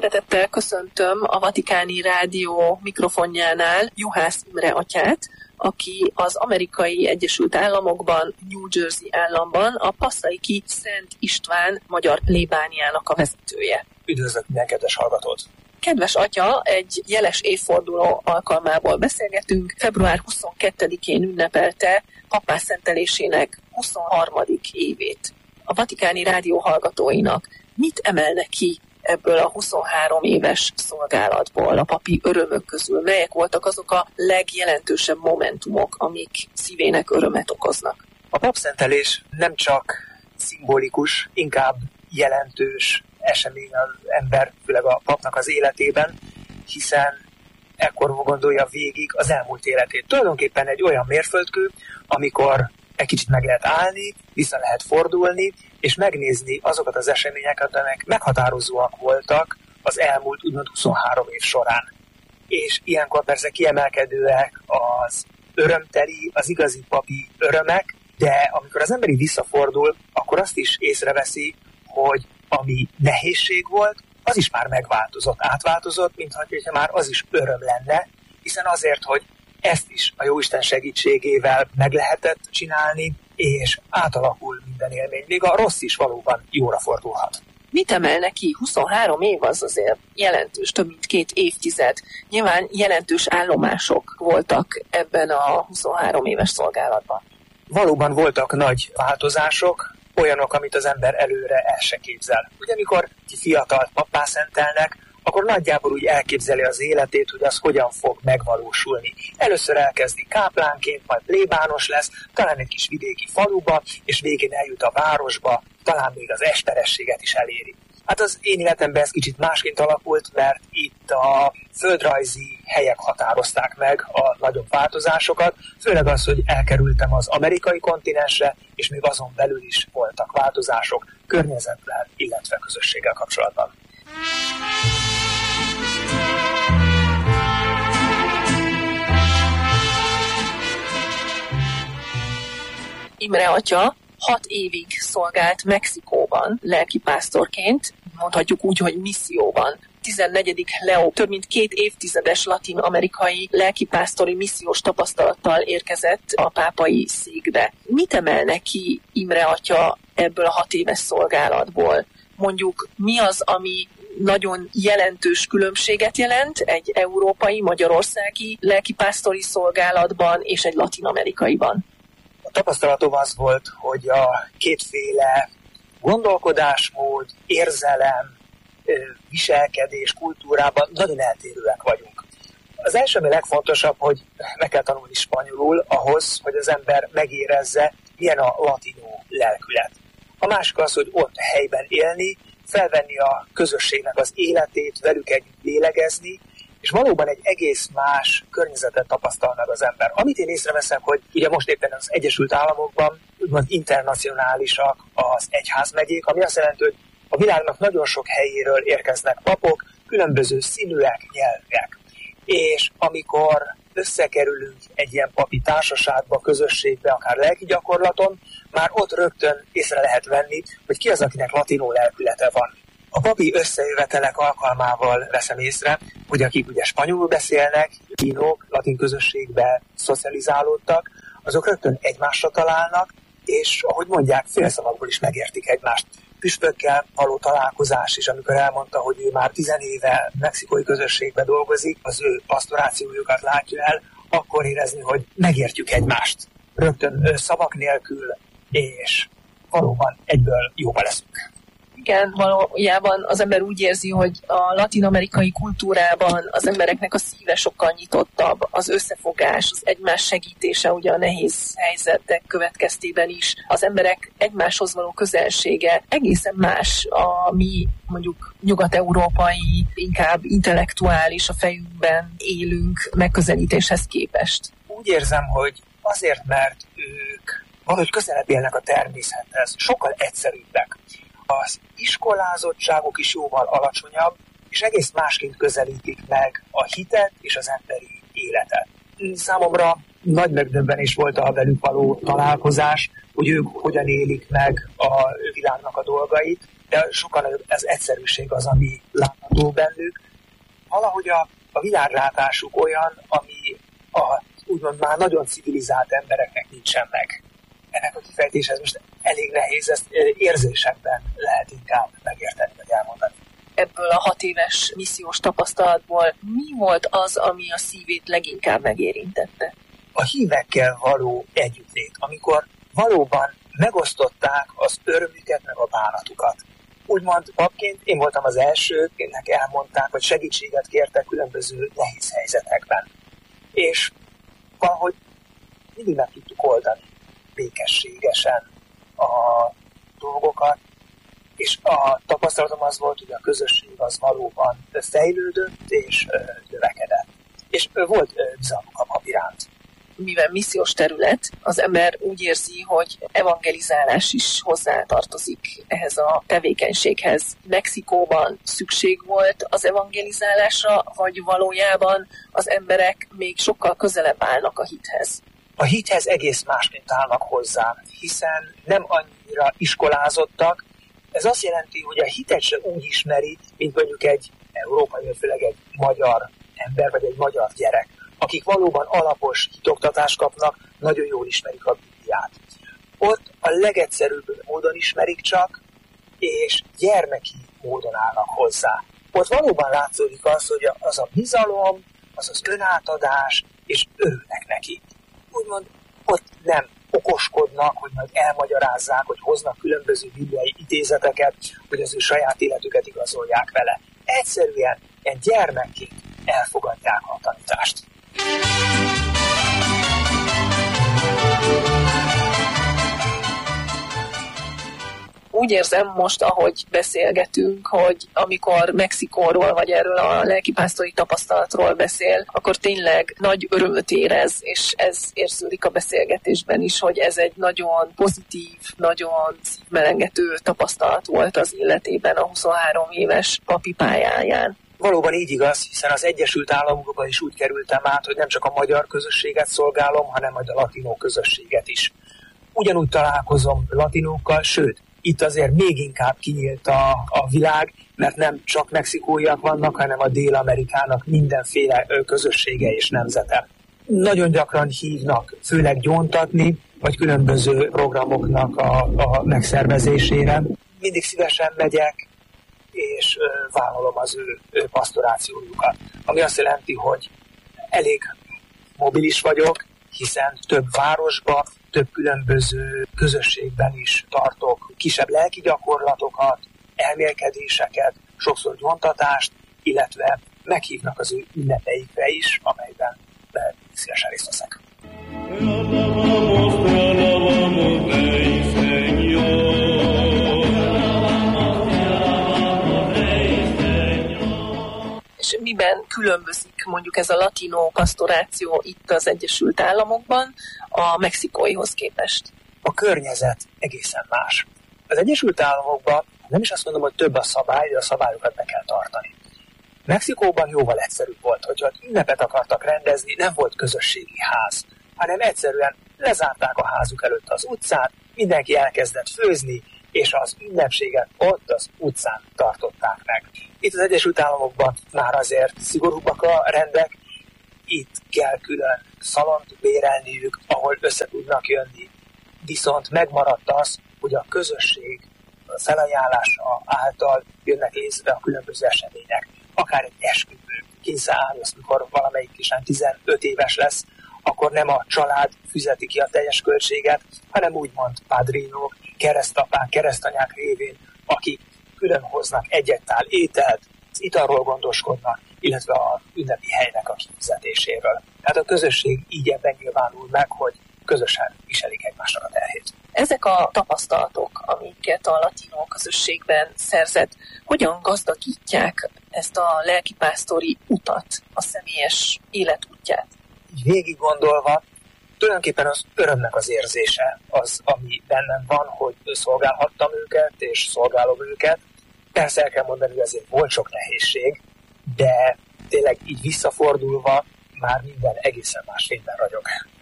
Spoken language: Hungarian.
Szeretettel köszöntöm a Vatikáni Rádió mikrofonjánál Juhász Imre atyát, aki az Amerikai Egyesült Államokban, New Jersey államban a Passaici Szent István magyar plébániának a vezetője. Üdvözlök minden kedves hallgatót! Kedves atya, egy jeles évforduló alkalmából beszélgetünk. Február 22-én ünnepelte pappászentelésének 23. évét. A Vatikáni Rádió hallgatóinak mit emelne ki ebből a 23 éves szolgálatból, a papi örömök közül? Melyek voltak azok a legjelentősebb momentumok, amik szívének örömet okoznak? A papszentelés nem csak szimbolikus, inkább jelentős esemény az ember, főleg a papnak az életében, hiszen ekkor gondolja végig az elmúlt életét. Tulajdonképpen egy olyan mérföldkő, amikor egy kicsit meg lehet állni, vissza lehet fordulni, és megnézni azokat az eseményeket, amelyek meghatározóak voltak az elmúlt úgymond 23 év során. És ilyenkor persze kiemelkedőek az örömteli, az igazi papi örömek, de amikor az ember visszafordul, akkor azt is észreveszi, hogy ami nehézség volt, az is már megváltozott, átváltozott, mintha már az is öröm lenne, hiszen azért, hogy ezt is a Jóisten segítségével meg lehetett csinálni, és átalakul minden élmény. Még a rossz is valóban jóra fordulhat. Mit emelne ki? 23 év az azért jelentős, több mint 2 évtized. Nyilván jelentős állomások voltak ebben a 23 éves szolgálatban. Valóban voltak nagy változások, olyanok, amit az ember előre el se képzel. Ugye amikor fiatalt pappá szentelnek, akkor nagyjából úgy elképzeli az életét, hogy az hogyan fog megvalósulni. Először elkezdi káplánként, majd plébános lesz, talán egy kis vidéki faluba, és végén eljut a városba, talán még az esterességet is eléri. Hát az én életemben ez kicsit másként alakult, mert itt a földrajzi helyek határozták meg a nagyobb változásokat, főleg az, hogy elkerültem az amerikai kontinensre, és még azon belül is voltak változások környezettel, illetve közösséggel kapcsolatban. Imre atya 6 évig szolgált Mexikóban lelkipásztorként, mondhatjuk úgy, hogy misszióban. 14. Leo több mint 2 évtizedes latin-amerikai lelkipásztori missziós tapasztalattal érkezett a pápai székbe. Mit emelne ki Imre atya ebből a 6 éves szolgálatból? Mondjuk mi az, ami nagyon jelentős különbséget jelent egy európai, magyarországi lelkipásztori szolgálatban és egy latin-amerikaiban? A tapasztalatom az volt, hogy a kétféle gondolkodásmód, érzelem, viselkedés, kultúrában nagyon eltérőek vagyunk. Az első, ami legfontosabb, hogy meg kell tanulni spanyolul ahhoz, hogy az ember megérezze, milyen a latinó lelkület. A másik az, hogy ott helyben élni, felvenni a közösségnek az életét, velük együtt lélegezni, és valóban egy egész más környezetet tapasztal meg az ember. Amit én észreveszem, hogy ugye most éppen az Egyesült Államokban úgymond internacionálisak az egyházmegyék, ami azt jelenti, hogy a világnak nagyon sok helyéről érkeznek papok, különböző színűek, nyelvek. És amikor összekerülünk egy ilyen papi társaságba, közösségbe, akár lelki gyakorlaton, már ott rögtön észre lehet venni, hogy ki az, akinek latinó lelkülete van. A papi összejövetelek alkalmával veszem észre, hogy akik ugye spanyolul beszélnek, latin közösségbe szocializálódtak, azok rögtön egymásra találnak, és ahogy mondják, félszavakból is megértik egymást. Püspökkel való találkozás is, amikor elmondta, hogy ő már 10 éve mexikói közösségben dolgozik, az ő pastorációjukat látja el, akkor érezni, hogy megértjük egymást. Rögtön szavak nélkül, és valóban egyből jóba leszünk. Igen, valójában az ember úgy érzi, hogy a latin-amerikai kultúrában az embereknek a szíve sokkal nyitottabb, az összefogás, az egymás segítése, ugye a nehéz helyzetek következtében is, az emberek egymáshoz való közelsége egészen más a mi mondjuk nyugat-európai, inkább intellektuális, a fejünkben élünk megközelítéshez képest. Úgy érzem, hogy azért, mert ők valahogy közelebb élnek a természethez, sokkal egyszerűbbek. Az iskolázottságuk is jóval alacsonyabb, és egész másként közelítik meg a hitet és az emberi életet. Számomra nagy megdöbbenés volt a velük való találkozás, hogy ők hogyan élik meg a világnak a dolgait, de sokkal nagyobb az egyszerűség az, ami látható látható bennük. Valahogy a világlátásuk olyan, ami úgymond már nagyon civilizált embereknek nincsen meg. Ennek a kifejtéshez most elég nehéz, ezt érzésekben lehet inkább megérteni, vagy elmondani. Ebből a 6 éves missziós tapasztalatból mi volt az, ami a szívét leginkább megérintette? A hívekkel való együttlét, amikor valóban megosztották az örömüket, meg a bánatukat. Úgymond papként én voltam az első, akinek elmondták, hogy segítséget kértek különböző nehéz helyzetekben. És valahogy mindig meg tudtuk oldani békességesen a dolgokat, és a tapasztalatom az volt, hogy a közösség az valóban fejlődött és növekedett. És volt bizalmuk a pap iránt. Mivel missziós terület, az ember úgy érzi, hogy evangelizálás is hozzátartozik ehhez a tevékenységhez. Mexikóban szükség volt az evangelizálásra, vagy valójában az emberek még sokkal közelebb állnak a hithez? A hithez egész másként állnak hozzá, hiszen nem annyira iskolázottak. Ez azt jelenti, hogy a hitet se úgy ismeri, mint mondjuk egy európai, vagy főleg egy magyar ember, vagy egy magyar gyerek, akik valóban alapos hitoktatást kapnak, nagyon jól ismerik a Bibliát. Ott a legegyszerűbb módon ismerik csak, és gyermeki módon állnak hozzá. Ott valóban látszódik az, hogy az a bizalom, az az önátadás, és örülnek neki. Úgymond ott nem okoskodnak, hogy majd elmagyarázzák, hogy hoznak különböző bibliai idézeteket, hogy az ő saját életüket igazolják vele. Egyszerűen ilyen gyermekként elfogadják a tanítást. Úgy érzem most, ahogy beszélgetünk, hogy amikor Mexikóról vagy erről a lelkipásztori tapasztalatról beszél, akkor tényleg nagy örömöt érez, és ez érződik a beszélgetésben is, hogy ez egy nagyon pozitív, nagyon szívmelengető tapasztalat volt az életében a 23 éves papi pályáján. Valóban így igaz, hiszen az Egyesült Államokban is úgy kerültem át, hogy nem csak a magyar közösséget szolgálom, hanem majd a latinó közösséget is. Ugyanúgy találkozom latinókkal, sőt, itt azért még inkább kinyílt a világ, mert nem csak mexikóiak vannak, hanem a Dél-Amerikának mindenféle közössége és nemzete. Nagyon gyakran hívnak, főleg gyóntatni, vagy különböző programoknak a megszervezésére. Mindig szívesen megyek, és vállalom az ő pasztorációjukat. Ami azt jelenti, hogy elég mobilis vagyok, hiszen több városba, több különböző közösségben is tartok kisebb lelki gyakorlatokat, elmélkedéseket, sokszor gyóntatást, illetve meghívnak az ő ünnepeikre is, amelyben szívesen részt veszek. És miben különbözik mondjuk ez a latinó pasztoráció itt az Egyesült Államokban a mexikóihoz képest? A környezet egészen más. Az Egyesült Államokban nem is azt mondom, hogy több a szabály, de a szabályokat be kell tartani. Mexikóban jóval egyszerűbb volt, hogyha ünnepet akartak rendezni, nem volt közösségi ház, hanem egyszerűen lezárták a házuk előtt az utcát, mindenki elkezdett főzni, és az ünnepséget ott az utcán tartották meg. Itt az Egyesült Államokban már azért szigorúbbak a rendek, itt kell külön szalont bérelniük, ahol össze tudnak jönni. Viszont megmaradt az, hogy a közösség felajánlása által jönnek részbe a különböző események. Akár egy esküvő, kényszeráldoz, mikor valamelyik kislány 15 éves lesz, akkor nem a család fizeti ki a teljes költséget, hanem úgymond padrinók, keresztapák, keresztanyák révén, akik külön hoznak egy-egy tál ételt, az italról gondoskodnak, illetve a ünnepi helynek a kifizetéséről. Tehát a közösség így ebben nyilvánul meg, hogy közösen viselik egymásnak a terhét. Ezek a tapasztalatok, amiket a latinó közösségben szerzett, hogyan gazdagítják ezt a lelkipásztori utat, a személyes életútját? Végig gondolva, tulajdonképpen az örömnek az érzése az, ami bennem van, hogy szolgálhattam őket, és szolgálom őket. Persze el kell mondani, hogy azért volt sok nehézség, de tényleg így visszafordulva már minden egészen más fényben ragyog.